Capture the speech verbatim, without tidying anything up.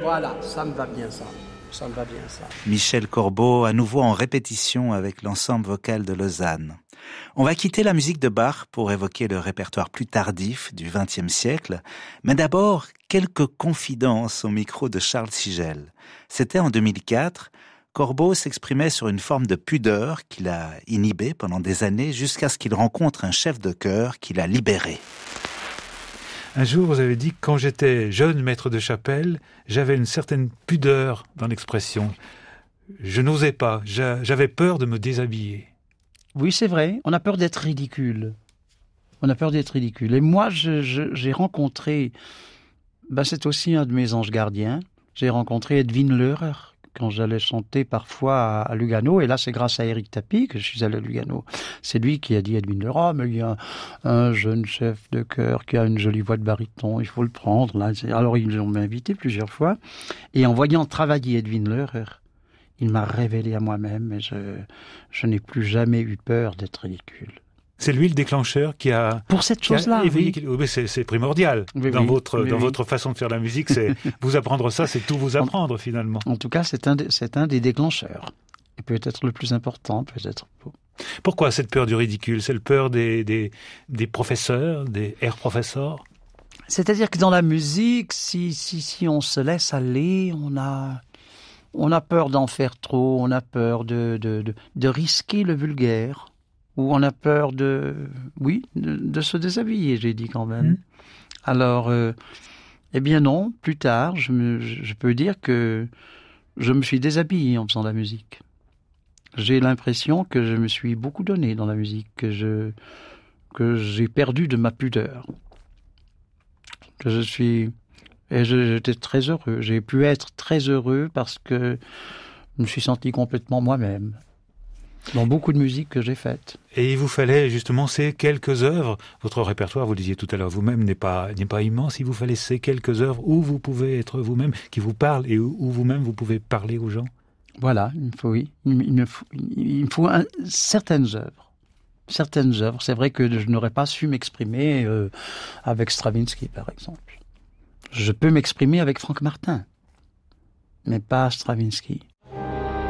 Voilà, ça me va bien ça. Ça me va bien ça. Michel Corbeau, à nouveau en répétition avec l'ensemble vocal de Lausanne. On va quitter la musique de Bach pour évoquer le répertoire plus tardif du vingtième siècle. Mais d'abord, quelques confidences au micro de Charles Sigel. C'était en deux mille quatre. Corbeau s'exprimait sur une forme de pudeur qu'il a inhibée pendant des années jusqu'à ce qu'il rencontre un chef de chœur qui l'a libéré. Un jour, vous avez dit que quand j'étais jeune maître de chapelle, j'avais une certaine pudeur dans l'expression. Je n'osais pas, j'avais peur de me déshabiller. Oui, c'est vrai, on a peur d'être ridicule. On a peur d'être ridicule. Et moi, je, je, j'ai rencontré, ben c'est aussi un de mes anges gardiens, j'ai rencontré Edwin Leurer, quand j'allais chanter parfois à Lugano, et là c'est grâce à Éric Tapie que je suis allé à Lugano. C'est lui qui a dit, Edwin Leurer, oh, mais il y a un, un jeune chef de chœur qui a une jolie voix de baryton, il faut le prendre. Là. Alors ils m'ont invité plusieurs fois, et en voyant travailler Edwin Leurer, il m'a révélé à moi-même, et je, je n'ai plus jamais eu peur d'être ridicule. C'est lui le déclencheur qui a... Pour cette chose-là, éveillé... oui. oui c'est, c'est primordial. Oui, dans oui, votre, oui, dans oui. votre façon de faire la musique, c'est vous apprendre ça, c'est tout vous apprendre en, finalement. En tout cas, c'est un, des, c'est un des déclencheurs. Et peut-être le plus important, peut-être. Pourquoi cette peur du ridicule? C'est le peur des, des, des professeurs, des air professeurs? C'est-à-dire que dans la musique, si, si, si on se laisse aller, on a, on a peur d'en faire trop, on a peur de, de, de, de risquer le vulgaire. Ou on a peur de, oui, de, de se déshabiller, j'ai dit quand même. Mmh. Alors, euh, eh bien non, plus tard, je, me, je peux dire que je me suis déshabillé en faisant la musique. J'ai l'impression que je me suis beaucoup donné dans la musique, que, je, que j'ai perdu de ma pudeur. Que je suis... Et je, j'étais très heureux. J'ai pu être très heureux parce que je me suis senti complètement moi-même. Dans beaucoup de musiques que j'ai faites. Et il vous fallait justement ces quelques œuvres. Votre répertoire, vous le disiez tout à l'heure, vous-même n'est pas, n'est pas immense. Il vous fallait ces quelques œuvres où vous pouvez être vous-même, qui vous parlent et où, où vous-même vous pouvez parler aux gens. Voilà, il faut, oui. Il, il me faut, il me faut un, certaines œuvres. Certaines œuvres. C'est vrai que je n'aurais pas su m'exprimer euh, avec Stravinsky, par exemple. Je peux m'exprimer avec Franck Martin, mais pas Stravinsky.